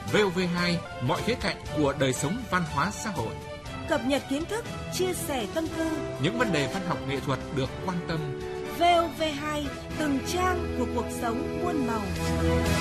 VOV2, mọi khía cạnh của đời sống văn hóa xã hội. Cập nhật kiến thức, chia sẻ tâm tư. Những vấn đề văn học nghệ thuật được quan tâm. VOV2, từng trang của cuộc sống muôn màu.